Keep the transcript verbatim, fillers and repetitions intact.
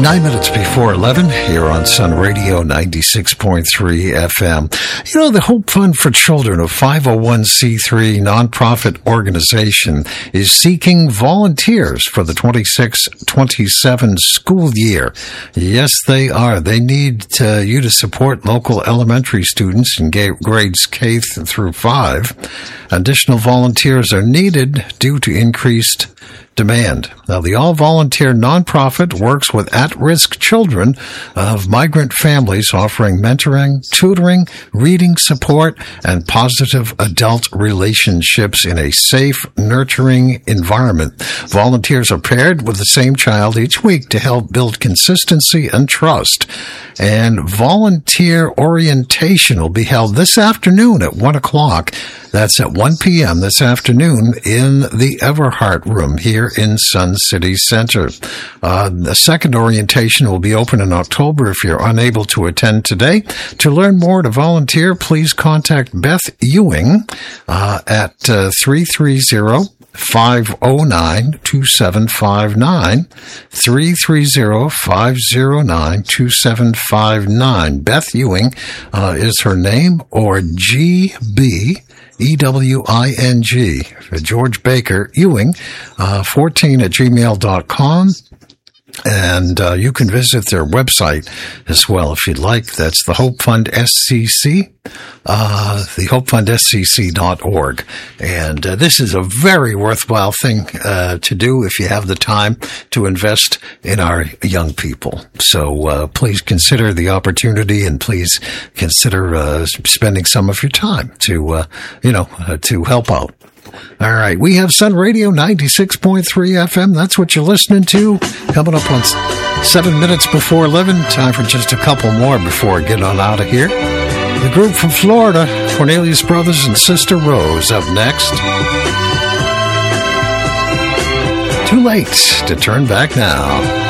Nine minutes before eleven here on Sun Radio ninety-six point three F M. You know, the Hope Fund for Children, a five oh one c three nonprofit organization, is seeking volunteers for the twenty-six twenty-seven school year. Yes, they are. They need uh, you to support local elementary students in ga- grades K through five. Additional volunteers are needed due to increased demand. Now, the all-volunteer nonprofit works with at-risk children of migrant families, offering mentoring, tutoring, reading support, and positive adult relationships in a safe, nurturing environment. Volunteers are paired with the same child each week to help build consistency and trust. And volunteer orientation will be held this afternoon at one o'clock. That's at one p.m. this afternoon in the Everhart Room here in Sun City Center. Uh, the second orientation will be open in October if you're unable to attend today. To learn more, to volunteer, please contact Beth Ewing uh, at uh, three three zero, five oh nine, two seven five nine, three three zero, five oh nine, two seven five nine. Beth Ewing uh, is her name, or G B E W I N G, George Baker Ewing, uh, fourteen at gmail dot com. And uh, you can visit their website as well if you'd like. That's the Hope Fund S C C, uh, the hope fund s c c dot org. And uh, this is a very worthwhile thing uh, to do if you have the time to invest in our young people. So uh, please consider the opportunity, and please consider uh, spending some of your time to, uh, you know, uh, to help out. All right, we have Sun Radio ninety-six point three F M. That's what you're listening to. Coming up on seven minutes before eleven. Time for just a couple more before I get on out of here. The group from Florida, Cornelius Brothers and Sister Rose, up next. Too late to turn back now.